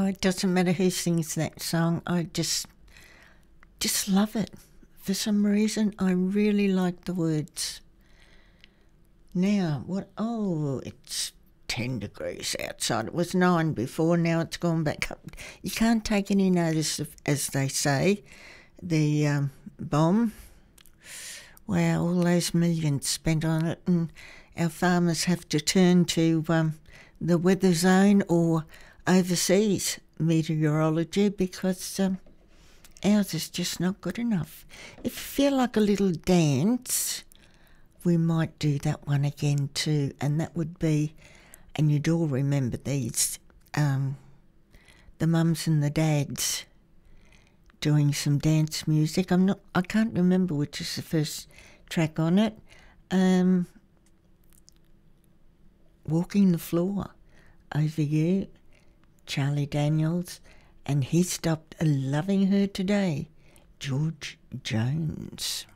Oh, it doesn't matter who sings that song. I just love it. For some reason, I really like the words. Now, what? Oh, it's 10 degrees outside. It was 9 before, now it's gone back up. You can't take any notice of, as they say, the bomb. Wow, all those millions spent on it, and our farmers have to turn to the weather zone or overseas meteorology because ours is just not good enough. If you feel like a little dance, we might do that one again too, and that would be, and you'd all remember these, the mums and the dads doing some dance music. I can't remember which is the first track on it. Walking the Floor, Over You, Charlie Daniels, and He Stopped Loving Her Today, George Jones.